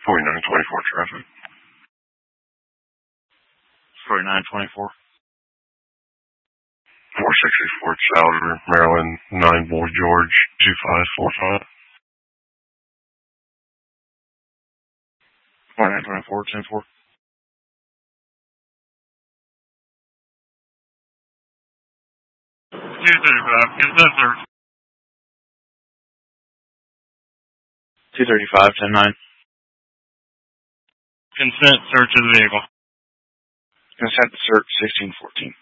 4924 traffic. 4924. 4664 Souter, Maryland, 9 Boy George, 2545. 4924, 10-4. 235, consent search. 235, 10-9. Consent search of the vehicle. Consent search 1614.